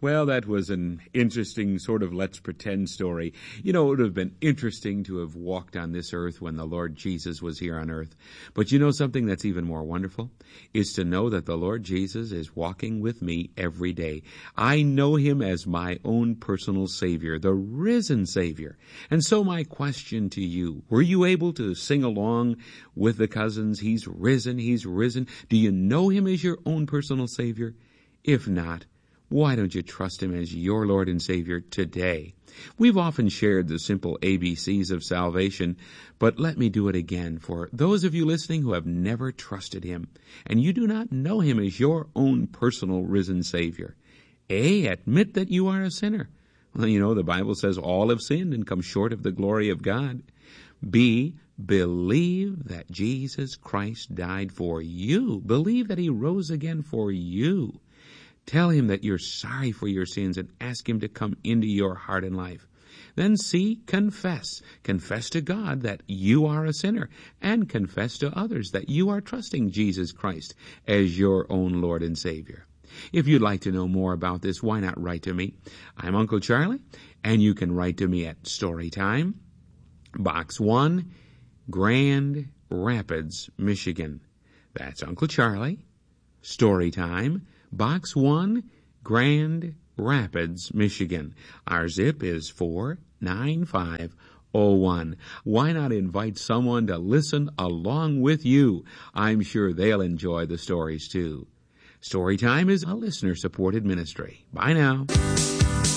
Well, that was an interesting sort of let's pretend story. You know, it would have been interesting to have walked on this earth when the Lord Jesus was here on earth. But you know something that's even more wonderful? Is to know that the Lord Jesus is walking with me every day. I know him as my own personal Savior, the risen Savior. And so my question to you, were you able to sing along with the cousins? He's risen, he's risen. Do you know him as your own personal Savior? If not, why don't you trust him as your Lord and Savior today? We've often shared the simple ABCs of salvation, but let me do it again for those of you listening who have never trusted him, and you do not know him as your own personal risen Savior. A, admit that you are a sinner. Well, you know, the Bible says all have sinned and come short of the glory of God. B, believe that Jesus Christ died for you. Believe that he rose again for you. Tell him that you're sorry for your sins and ask him to come into your heart and life. Then C, confess. Confess to God that you are a sinner, and confess to others that you are trusting Jesus Christ as your own Lord and Savior. If you'd like to know more about this, why not write to me? I'm Uncle Charlie, and you can write to me at Storytime, Box 1, Grand Rapids, Michigan. That's Uncle Charlie, Storytime, Box 1, Grand Rapids, Michigan. Our zip is 49501. Why not invite someone to listen along with you? I'm sure they'll enjoy the stories too. Storytime is a listener-supported ministry. Bye now.